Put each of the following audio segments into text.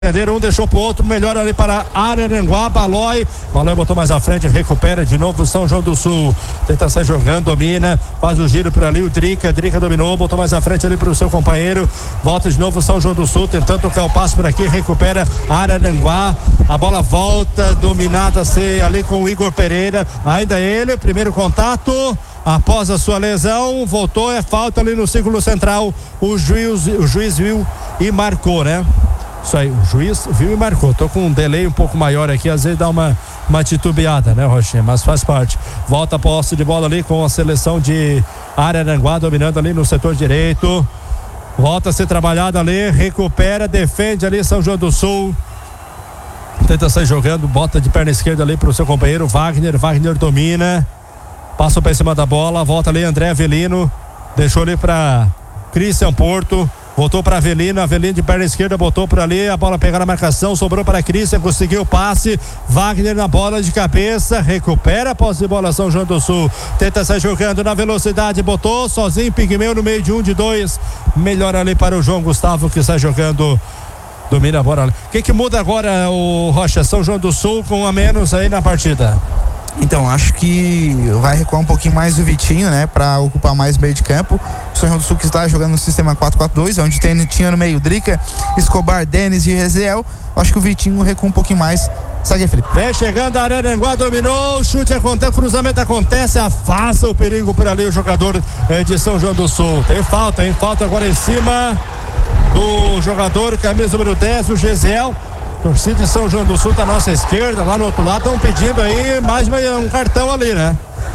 Um deixou pro outro, melhor ali para Araranguá. Balói botou mais à frente, recupera de novo o São João do Sul, tenta sair jogando, domina, faz o giro por ali, o Drica dominou, botou mais à frente ali pro seu companheiro, volta de novo o São João do Sul, tentando tocar o passe por aqui, recupera Araranguá, a bola volta, dominada ali com o Igor Pereira, ainda ele, primeiro contato, após a sua lesão, voltou, é falta ali no círculo central, o juiz viu e marcou, né? Isso aí, o juiz viu e marcou. Tô com um delay um pouco maior aqui, às vezes dá uma titubeada, né, Rochinha? Mas faz parte. Volta a posse de bola ali com a seleção de Araranguá dominando ali no setor direito. Volta a ser trabalhada ali, recupera, defende ali São João do Sul. Tenta sair jogando, bota de perna esquerda ali pro seu companheiro Wagner domina. Passa para cima da bola, volta ali André Avelino. Deixou ali para Christian Porto. Voltou para Avelino de perna esquerda, botou por ali, a bola pegou na marcação, sobrou para Christian, conseguiu o passe, Wagner na bola de cabeça, recupera a posse de bola São João do Sul, tenta sair jogando na velocidade, botou sozinho, Pigmeu no meio de 1, de 2, melhor ali para o João Gustavo que sai jogando, domina a bola. O que muda agora, o Rocha? São João do Sul com a menos aí na partida? Então, acho que vai recuar um pouquinho mais o Vitinho, né? Pra ocupar mais o meio de campo. O São João do Sul que está jogando no sistema 4-4-2, onde tinha no meio Drica, Escobar, Denis e Reziel. Acho que o Vitinho recua um pouquinho mais. Segue, Felipe. Vem chegando a Araranguá, dominou, o chute acontece, cruzamento acontece, afasta o perigo por ali o jogador de São João do Sul. Tem falta agora em cima do jogador, camisa número 10, o Gesiel. Torcida de São João do Sul tá à nossa esquerda, lá no outro lado estão pedindo aí mais um cartão ali, né?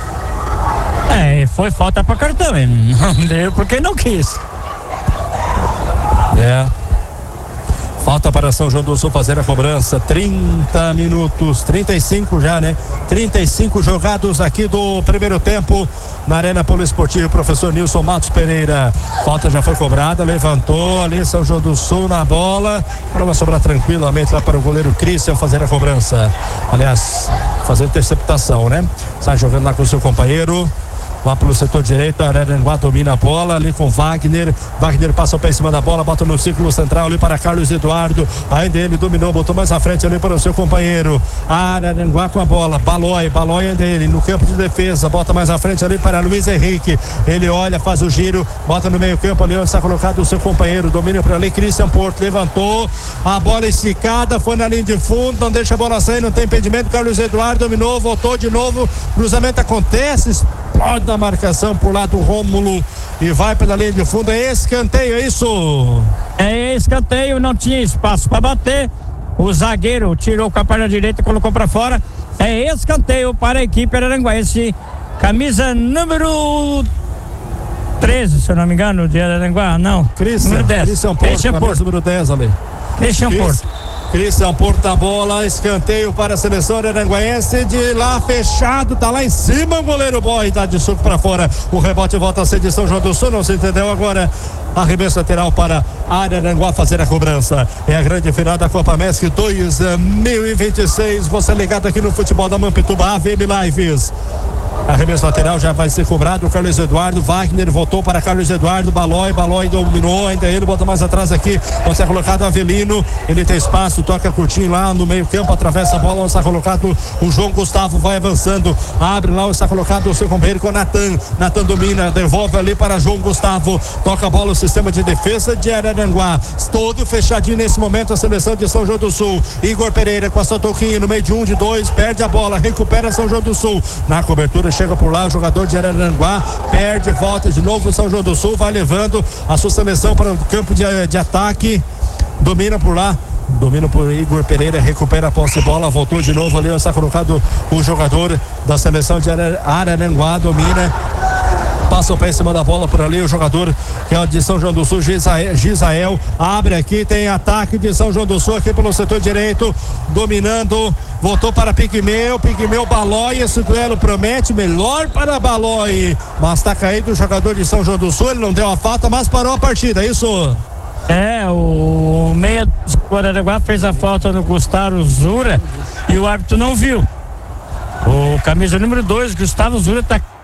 Foi falta pra cartão, não deu porque não quis. Falta para São João do Sul fazer a cobrança. 30 minutos, 35 já, né? 35 jogados aqui do primeiro tempo na Arena Poliesportivo. Professor Nilson Matos Pereira. Falta já foi cobrada, levantou ali São João do Sul na bola. Agora vai sobrar tranquilamente lá para o goleiro Christian fazer a cobrança. Aliás, fazer interceptação, né? Sai jogando lá com o seu companheiro. Lá pelo setor direito, Araranguá domina a bola ali com Wagner passa o pé em cima da bola, bota no círculo central ali para Carlos Eduardo, ainda ele dominou, botou mais à frente ali para o seu companheiro Araranguá com a bola, Balói ainda ele no campo de defesa, bota mais à frente ali para Luiz Henrique, ele olha, faz o giro, bota no meio campo ali, está colocado o seu companheiro, domina por ali, Christian Porto, levantou, a bola esticada, foi na linha de fundo, não deixa a bola sair, não tem impedimento, Carlos Eduardo dominou, voltou de novo, cruzamento acontece, explode a marcação por lá do Rômulo e vai pela linha de fundo, é escanteio, é isso? É escanteio, não tinha espaço para bater, o zagueiro tirou com a perna direita e colocou para fora, é escanteio para a equipe araranguense, camisa número 13, se eu não me engano, de Araranguá, não, número 10, Christian Porto, número 10 ali, Christian Porto. Christian Porto na bola, escanteio para a seleção araranguense, de lá fechado, tá lá em cima o goleiro Boy, tá de suco para fora, o rebote volta a ser de São João do Sul, não se entendeu agora, arremesso lateral para Araranguá fazer a cobrança, é a grande final da Copa MESC 2026, você ligado aqui no Futebol da Mampituba, AVM Lives. Arremesso lateral já vai ser cobrado. O Carlos Eduardo, Wagner voltou para Carlos Eduardo, Balói dominou, ainda ele bota mais atrás aqui, onde está colocado Avelino, ele tem espaço, toca curtinho lá no meio campo, atravessa a bola, onde está colocado o João Gustavo, vai avançando, abre lá, onde está colocado o seu companheiro com o Natan domina, devolve ali para João Gustavo, toca a bola, o sistema de defesa de Araranguá, todo fechadinho nesse momento, a seleção de São João do Sul, Igor Pereira com a sua toquinha no meio de 1, de 2, perde a bola, recupera São João do Sul, na cobertura chega por lá o jogador de Araranguá, perde, volta de novo o São João do Sul, vai levando a sua seleção para o campo de ataque, domina por lá, domina por Igor Pereira, recupera a posse de bola, voltou de novo ali, está colocado o jogador da seleção de Araranguá, domina, passa o pé em cima da bola por ali, o jogador que é de São João do Sul, Gisael, abre aqui, tem ataque de São João do Sul aqui pelo setor direito, dominando, voltou para Pigmeu, Balói, esse duelo promete, melhor para Balói, mas está caído o jogador de São João do Sul, ele não deu a falta, mas parou a partida, é isso? O meia do Araranguá fez a falta no Gustavo Zura e o árbitro não viu. O camisa número 2, Gustavo Zura, tá